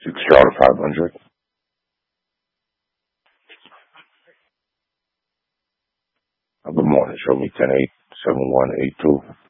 6 Charlotte 500. Good morning. Show me 10-8-7182.